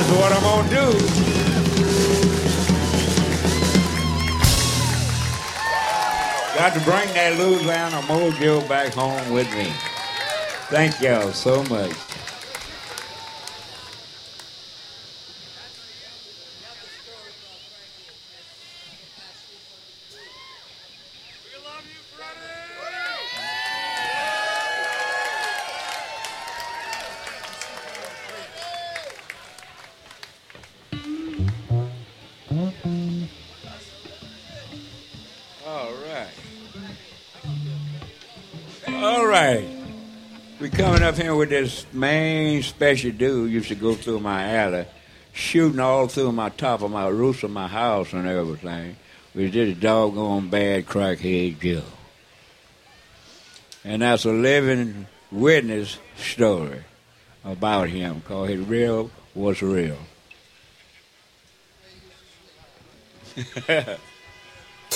That's what I'm going to do. Got to bring that Louisiana mojo back home with me. Thank y'all so much. All right. We're coming up here with this main special dude used to go through my alley, shooting all through my top of my roof of my house and everything. Was this doggone bad crackhead Joe. And that's a living witness story about him, because his real was real.